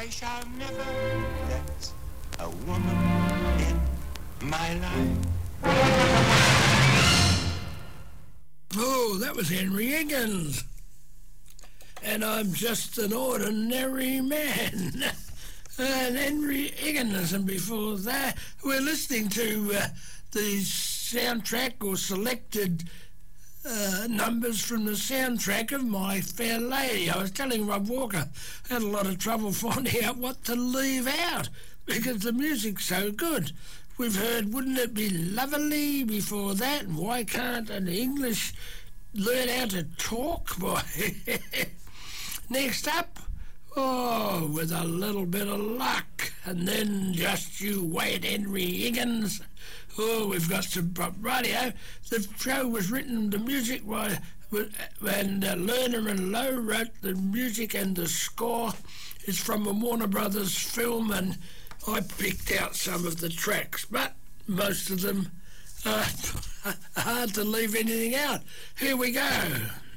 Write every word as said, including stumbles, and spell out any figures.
I shall never let a woman in my life. Oh, that was Henry Higgins. And I'm just an ordinary man. And Henry Higgins, and before that, we're listening to uh, the soundtrack or selected uh, numbers from the soundtrack of My Fair Lady. I was telling Rob Walker, I had a lot of trouble finding out what to leave out because the music's so good. We've heard Wouldn't It Be Lovely before that, and Why Can't an English Learn How to Talk? Boy. Next up, oh, with a little bit of luck, and then just you wait, Henry Higgins. Oh, we've got some pop radio. The show was written, the music was, and uh, Lerner and Lowe wrote the music, and the score is from a Warner Brothers film, and I picked out some of the tracks, but most of them are hard to leave anything out. Here we go.